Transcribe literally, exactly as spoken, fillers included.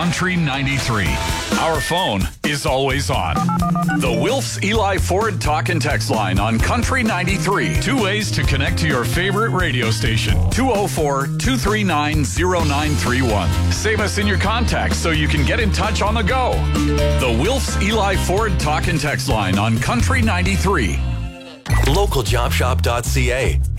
Country ninety-three. Our phone is always on. The Wilfs Eli Ford talk and text line on Country ninety-three. Two ways to connect to your favorite radio station. two oh four, two three nine, oh nine three one. Save us in your contacts so you can get in touch on the go. The Wilfs Eli Ford talk and text line on Country ninety-three. local job shop dot c a